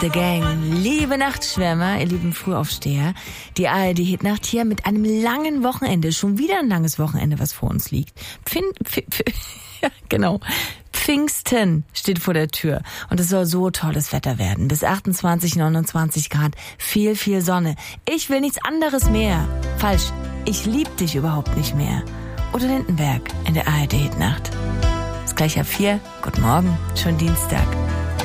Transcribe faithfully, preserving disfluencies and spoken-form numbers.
The Gang, liebe Nachtschwärmer, ihr lieben Frühaufsteher, die A R D-Hitnacht hier mit einem langen Wochenende, schon wieder ein langes Wochenende, was vor uns liegt. Pfin, Pf, Pf, ja, genau. Pfingsten steht vor der Tür und es soll so tolles Wetter werden. Bis achtundzwanzig, neunundzwanzig Grad, viel, viel Sonne. Ich will nichts anderes mehr. Falsch, ich lieb dich überhaupt nicht mehr. Udo Lindenberg in der A R D-Hitnacht. Ist gleich ab vier. Guten Morgen, schon Dienstag.